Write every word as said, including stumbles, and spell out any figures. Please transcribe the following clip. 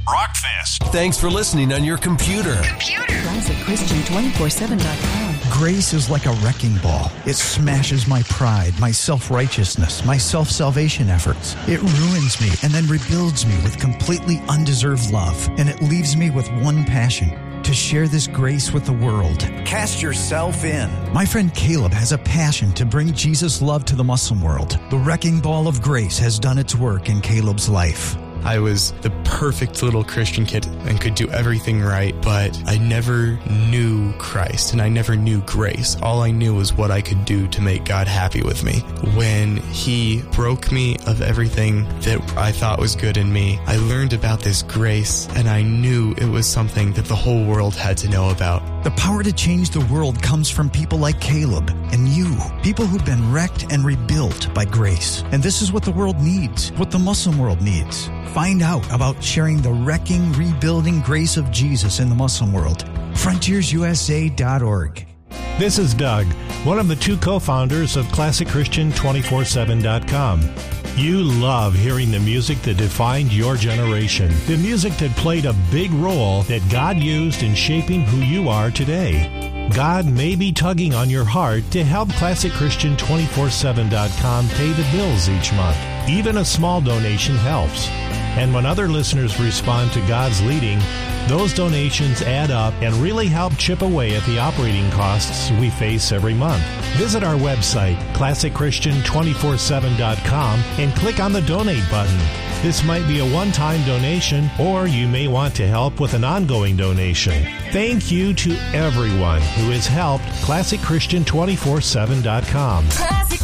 Rockfest. Thanks for listening on your computer. Computer. Classic Christian twenty-four seven dot com. Grace is like a wrecking ball. It smashes my pride, my self-righteousness, my self-salvation efforts. It ruins me and then rebuilds me with completely undeserved love. And it leaves me with one passion: to share this grace with the world. Cast yourself in. My friend Caleb has a passion to bring Jesus' love to the Muslim world. The wrecking ball of grace has done its work in Caleb's life. I was the perfect little Christian kid and could do everything right, but I never knew Christ and I never knew grace. All I knew was what I could do to make God happy with me. When He broke me of everything that I thought was good in me, I learned about this grace and I knew it was something that the whole world had to know about. The power to change the world comes from people like Caleb and you, people who've been wrecked and rebuilt by grace. And this is what the world needs, what the Muslim world needs. Find out about sharing the wrecking, rebuilding grace of Jesus in the Muslim world. frontiers u s a dot org. This is Doug, one of the two co-founders of Classic Christian twenty-four seven dot com. You love hearing the music that defined your generation, the music that played a big role that God used in shaping who you are today. God may be tugging on your heart to help Classic Christian twenty-four seven dot com pay the bills each month. Even a small donation helps. And when other listeners respond to God's leading, those donations add up and really help chip away at the operating costs we face every month. Visit our website, classic christian twenty-four seven dot com, and click on the donate button. This might be a one-time donation, or you may want to help with an ongoing donation. Thank you to everyone who has helped Classic Christian twenty-four seven dot com.